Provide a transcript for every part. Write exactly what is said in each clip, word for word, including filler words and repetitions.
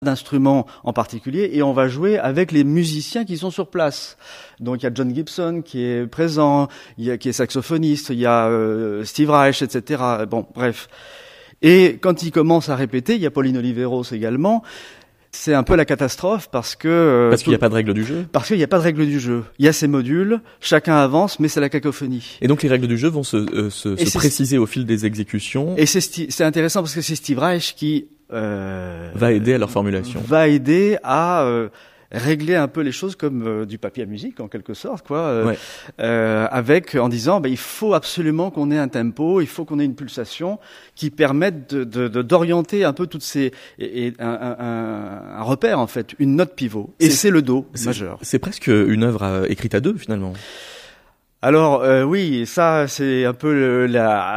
d'instruments en particulier et on va jouer avec les musiciens qui sont sur place. Donc il y a John Gibson qui est présent, il y a qui est saxophoniste, il y a euh, Steve Reich, et cetera. Bon, bref. Et quand il commence à répéter, il y a Pauline Oliveros également. C'est un peu la catastrophe parce que euh, parce qu'il n'y a pas de règle du jeu. Parce qu'il n'y a pas de règle du jeu. Il y a ces modules, chacun avance, mais c'est la cacophonie. Et donc les règles du jeu vont se, euh, se, se préciser au fil des exécutions. Et c'est c'est intéressant parce que c'est Steve Reich qui euh, va aider à leur formulation. Va aider à euh, régler un peu les choses comme euh, du papier à musique en quelque sorte, quoi. Euh, ouais. euh, avec en disant, bah, il faut absolument qu'on ait un tempo, il faut qu'on ait une pulsation qui permette de, de, de d'orienter un peu toutes ces et, et un, un, un repère en fait, une note pivot. Et c'est, c'est le do c'est, majeur. C'est presque une œuvre à, écrite à deux finalement. Alors euh, oui, ça c'est un peu le, la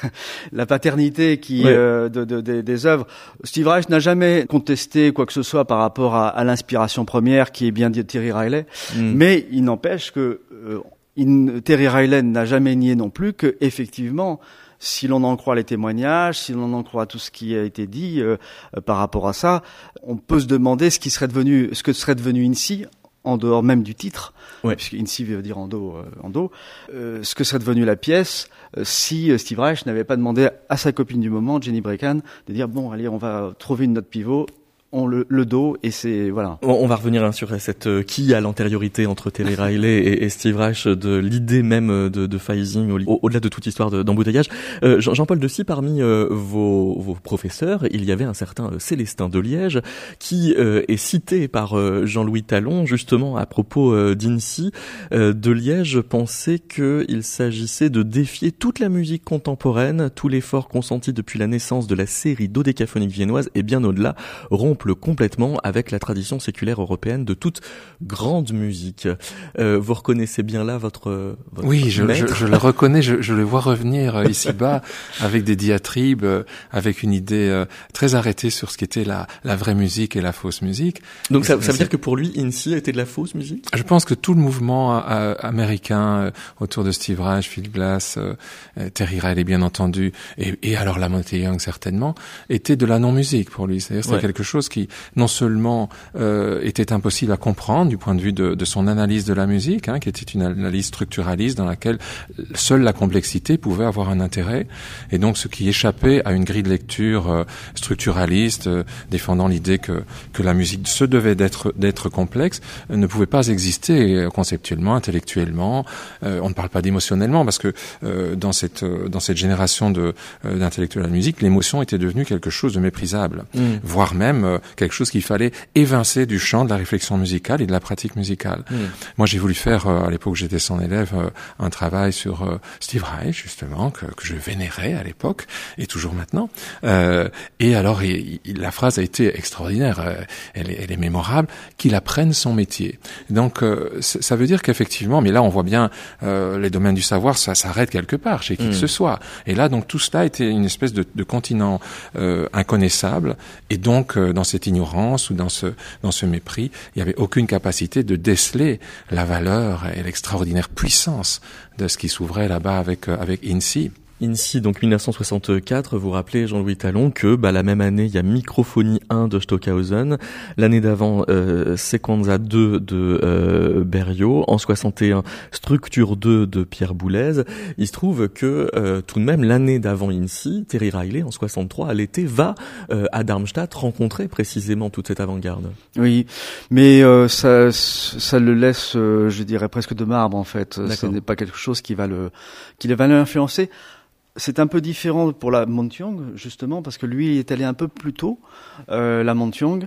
la paternité qui ouais. euh, de, de, de, des œuvres. Steve Reich n'a jamais contesté quoi que ce soit par rapport à, à l'inspiration première qui est bien dit de Terry Riley, mm. mais il n'empêche que euh, il, Terry Riley n'a jamais nié non plus que effectivement, si l'on en croit les témoignages, si l'on en croit tout ce qui a été dit euh, euh, par rapport à ça, on peut se demander ce qui serait devenu, ce que serait devenu Incy en dehors même du titre, ouais. puisque Incy veut dire en do, euh, en do, euh, ce que serait devenue la pièce euh, si euh, Steve Reich n'avait pas demandé à sa copine du moment, Jenny Brecan, de dire bon allez on va trouver une note pivot. On le, le do et c'est voilà. On, on va revenir hein, sur cette euh, qui a l'antériorité entre Terry Riley et, et Steve Reich de l'idée même de, de phasing au, au-delà de toute histoire de, d'embouteillage. Euh, Jean, Jean-Paul Dessy, parmi euh, vos, vos professeurs, il y avait un certain euh, Célestin de Liège qui euh, est cité par euh, Jean-Louis Talon justement à propos euh, d'Incy. Euh, de Liège pensait qu'il s'agissait de défier toute la musique contemporaine, tout l'effort consenti depuis la naissance de la série dodécaphonique viennoise et bien au-delà rompre complètement avec la tradition séculaire européenne de toute grande musique. Euh, vous reconnaissez bien là votre, votre oui, je, maître. je, je le reconnais, je, je le vois revenir ici-bas avec des diatribes, avec une idée euh, très arrêtée sur ce qu'était la, la vraie musique et la fausse musique. Donc ça, ça veut dire que pour lui, Incy était de la fausse musique ? Je pense que tout le mouvement euh, américain euh, autour de Steve Reich, Phil Glass, euh, Terry Riley bien entendu, et, et alors la Monty Young certainement, était de la non-musique pour lui. C'est-à-dire ouais. c'est quelque chose qui non seulement euh, était impossible à comprendre du point de vue de, de son analyse de la musique, hein, qui était une analyse structuraliste dans laquelle seule la complexité pouvait avoir un intérêt, et donc ce qui échappait à une grille de lecture euh, structuraliste, euh, défendant l'idée que que la musique se devait d'être d'être complexe, euh, ne pouvait pas exister conceptuellement, intellectuellement. Euh, on ne parle pas d'émotionnellement parce que euh, dans cette euh, dans cette génération de euh, d'intellectuels de la musique, l'émotion était devenue quelque chose de méprisable, mmh. voire même euh, quelque chose qu'il fallait évincer du champ de la réflexion musicale et de la pratique musicale. Mmh. Moi, j'ai voulu faire, euh, à l'époque où j'étais son élève, euh, un travail sur euh, Steve Reich, justement, que, que je vénérais à l'époque, et toujours maintenant. Euh, et alors, il, il, la phrase a été extraordinaire, euh, elle, est, elle est mémorable, qu'il apprenne son métier. Donc, euh, ça veut dire qu'effectivement, mais là, on voit bien euh, les domaines du savoir, ça s'arrête quelque part, chez qui mmh. que ce soit. Et là, donc, tout cela était une espèce de, de continent euh, inconnaissable, et donc, euh, dans cette ignorance ou dans ce dans ce mépris, il n'y avait aucune capacité de déceler la valeur et l'extraordinaire puissance de ce qui s'ouvrait là-bas avec avec Incy. Incy, donc dix-neuf cent soixante-quatre, vous rappelez Jean-Louis Talon que bah, la même année il y a Microphonie un de Stockhausen, l'année d'avant euh, Sequenza deux de euh, Berriot, en soixante et un Structure deux de Pierre Boulez. Il se trouve que euh, tout de même l'année d'avant Incy, Terry Riley en soixante-trois à l'été va euh, à Darmstadt rencontrer précisément toute cette avant-garde. Oui, mais euh, ça ça le laisse, euh, je dirais presque de marbre en fait. D'accord. Ce n'est pas quelque chose qui va le qui va l'influencer. C'est un peu différent pour la Montyong, justement, parce que lui est allé un peu plus tôt, euh, la Montyong.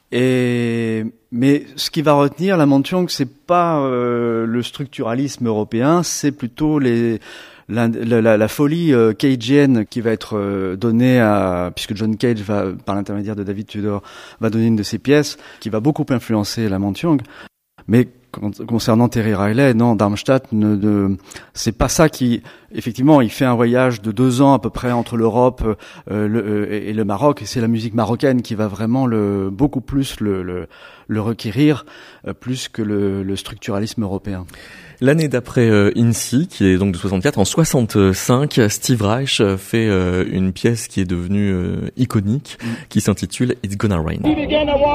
Et mais ce qui va retenir la Montyong, c'est pas euh, le structuralisme européen, c'est plutôt les la, la, la folie euh, cageenne qui va être euh, donnée à, puisque John Cage va, par l'intermédiaire de David Tudor, va donner une de ses pièces qui va beaucoup influencer la Montyong. Mais concernant Terry Riley, non, Darmstadt, ne, ne, c'est pas ça qui, effectivement, il fait un voyage de deux ans à peu près entre l'Europe euh, le, euh, et le Maroc, et c'est la musique marocaine qui va vraiment le beaucoup plus le, le, le requérir, euh, plus que le, le structuralisme européen. L'année d'après euh, INSI, qui est donc de soixante-quatre, en soixante-cinq, Steve Reich fait euh, une pièce qui est devenue euh, iconique, mm. qui s'intitule It's Gonna Rain.